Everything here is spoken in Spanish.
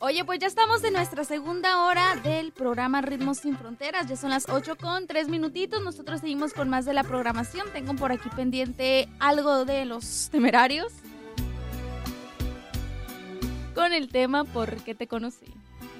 Oye, pues ya estamos en nuestra segunda hora del programa Ritmos Sin Fronteras. Ya son las 8:03. Nosotros seguimos con más de la programación. Tengo por aquí pendiente algo de Los Temerarios con el tema ¿Por qué te conocí?